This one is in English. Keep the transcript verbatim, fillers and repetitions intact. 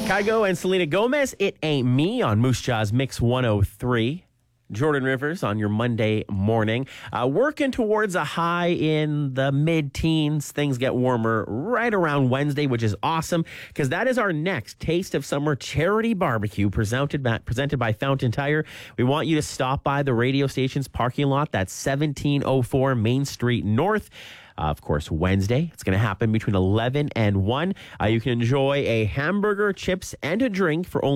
Kygo and Selena Gomez, It Ain't Me on Moose Jaw's Mix one oh three. Jordan Rivers on your Monday morning. Uh, working towards a high in the mid-teens. Things get warmer right around Wednesday, which is awesome because that is our next Taste of Summer charity barbecue presented by, presented by Fountain Tire. We want you to stop by the radio station's parking lot. That's seventeen oh four Main Street North. Uh, of course, Wednesday. It's going to happen between eleven and one. Uh, you can enjoy a hamburger, chips, and a drink for only